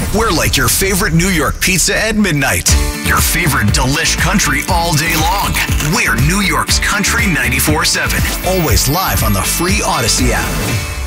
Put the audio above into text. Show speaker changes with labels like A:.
A: We're like your favorite New York pizza at midnight. Your favorite delish country all day long. We're New York's Country 94.7. Always live on the free Odyssey app.